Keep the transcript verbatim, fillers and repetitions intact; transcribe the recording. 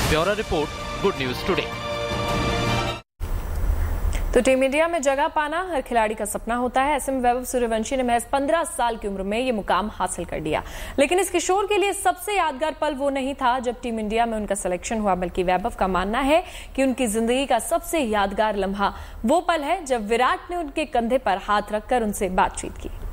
Bureau report, good news today. तो team India में जगह पाना हर खिलाड़ी का सपना होता है। ऐसे में वैभव सूर्यवंशी ने महज पंद्रह साल की उम्र में ये मुकाम हासिल कर लिया। लेकिन इस किशोर के लिए सबसे यादगार पल वो नहीं था जब टीम इंडिया में उनका सिलेक्शन हुआ, बल्कि वैभव का मानना है कि उनकी जिंदगी का सबसे यादगार लम्हा वो पल है जब विराट ने उनके कंधे पर हाथ रखकर उनसे बातचीत की।